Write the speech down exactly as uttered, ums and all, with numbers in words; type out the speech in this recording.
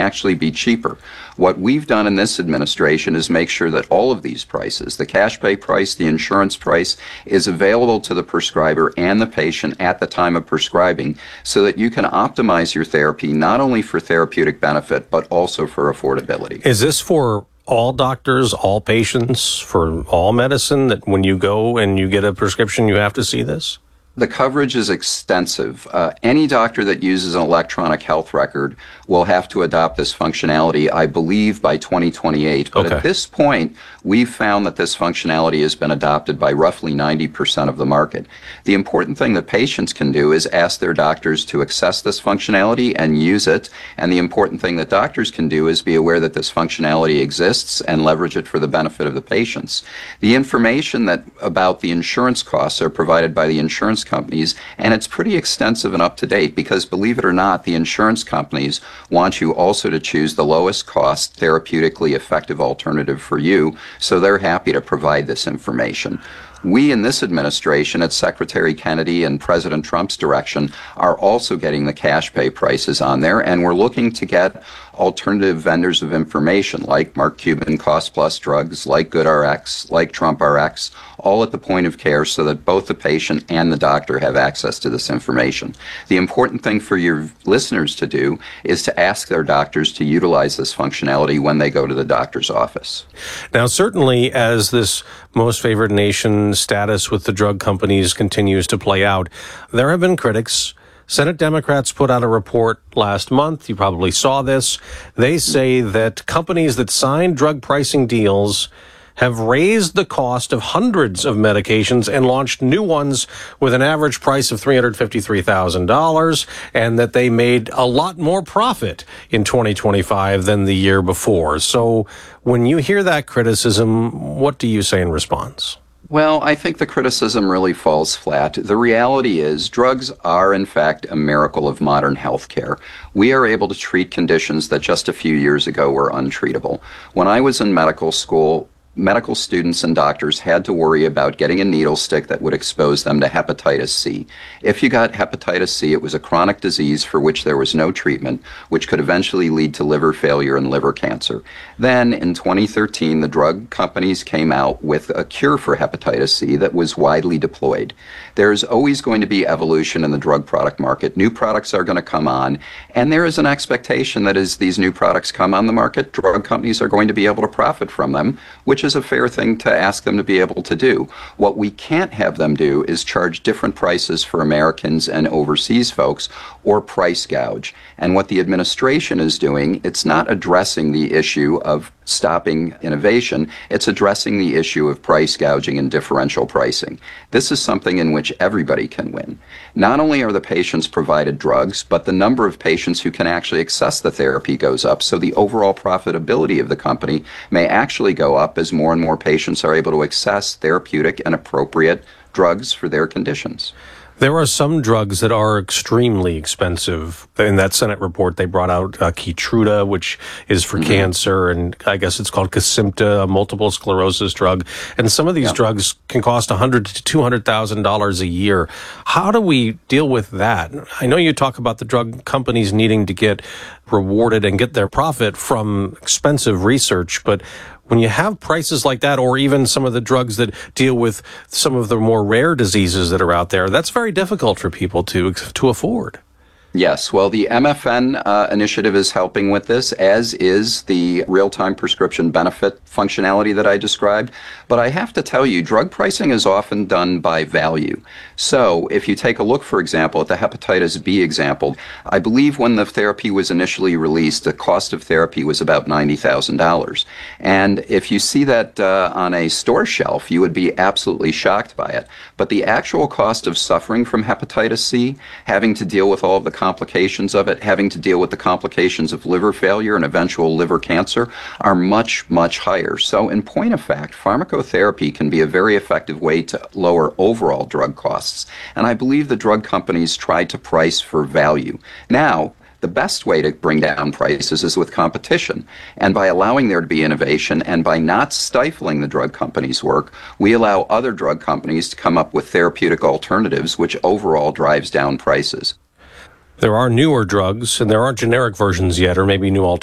actually be cheaper. What we've done in this administration is make sure that all of these prices, the cash pay price, the insurance price, is available to the prescriber and the patient at the time of prescribing so that you can optimize your therapy not only for therapeutic benefit but also for affordability. Is this for all doctors, all patients, for all medicine, that when you go and you get a prescription, you have to see this? The coverage is extensive. Uh, any doctor that uses an electronic health record will have to adopt this functionality, I believe, by twenty twenty-eight. But Okay. at this point, we've found that this functionality has been adopted by roughly ninety percent of the market. The important thing that patients can do is ask their doctors to access this functionality and use it. And the important thing that doctors can do is be aware that this functionality exists and leverage it for the benefit of the patients. The information that about the insurance costs are provided by the insurance companies, and it's pretty extensive and up to date because, believe it or not, the insurance companies want you also to choose the lowest cost, therapeutically effective alternative for you, so they're happy to provide this information. We in this administration, at Secretary Kennedy and President Trump's direction, are also getting the cash pay prices on there, and we're looking to get alternative vendors of information like Mark Cuban Cost Plus Drugs, like GoodRx, like TrumpRx, all at the point of care so that both the patient and the doctor have access to this information. The important thing for your listeners to do is to ask their doctors to utilize this functionality when they go to the doctor's office. Now, certainly as this most favored nation status with the drug companies continues to play out, there have been critics. Senate Democrats put out a report last month. You probably saw this. They say that companies that sign drug pricing deals have raised the cost of hundreds of medications and launched new ones with an average price of three hundred fifty-three thousand dollars, and that they made a lot more profit in twenty twenty-five than the year before. So when you hear that criticism, what do you say in response? Well, I think the criticism really falls flat. The reality is drugs are, in fact, a miracle of modern healthcare. We are able to treat conditions that just a few years ago were untreatable. When I was in medical school, medical students and doctors had to worry about getting a needle stick that would expose them to hepatitis C. If you got hepatitis C, it was a chronic disease for which there was no treatment, which could eventually lead to liver failure and liver cancer. Then, in twenty thirteen, the drug companies came out with a cure for hepatitis C that was widely deployed. There's always going to be evolution in the drug product market. New products are going to come on, and there is an expectation that as these new products come on the market, drug companies are going to be able to profit from them, which is a fair thing to ask them to be able to do. What we can't have them do is charge different prices for Americans and overseas folks or price gouge. And what the administration is doing, it's not addressing the issue of stopping innovation, it's addressing the issue of price gouging and differential pricing. This is something in which everybody can win. Not only are the patients provided drugs, but the number of patients who can actually access the therapy goes up, so the overall profitability of the company may actually go up as more and more patients are able to access therapeutic and appropriate drugs for their conditions. There are some drugs that are extremely expensive. In that Senate report, they brought out uh, Keytruda, which is for mm-hmm. cancer, and I guess it's called Kesimpta, a multiple sclerosis drug. And some of these yeah. drugs can cost one hundred thousand to two hundred thousand dollars a year. How do we deal with that? I know you talk about the drug companies needing to get rewarded and get their profit from expensive research, but when you have prices like that, or even some of the drugs that deal with some of the more rare diseases that are out there, that's very difficult for people to to afford. Yes, well, the M F N uh, initiative is helping with this, as is the real-time prescription benefit functionality that I described. But I have to tell you, drug pricing is often done by value. So if you take a look, for example, at the hepatitis B example, I believe when the therapy was initially released, the cost of therapy was about ninety thousand dollars. And if you see that uh, on a store shelf, you would be absolutely shocked by it. But the actual cost of suffering from hepatitis C, having to deal with all of the complications of it, having to deal with the complications of liver failure and eventual liver cancer, are much, much higher. So in point of fact, pharmacotherapy can be a very effective way to lower overall drug costs. And I believe the drug companies try to price for value. Now, the best way to bring down prices is with competition. And by allowing there to be innovation and by not stifling the drug companies' work, we allow other drug companies to come up with therapeutic alternatives, which overall drives down prices. There are newer drugs, and there aren't generic versions yet, or maybe new alternatives.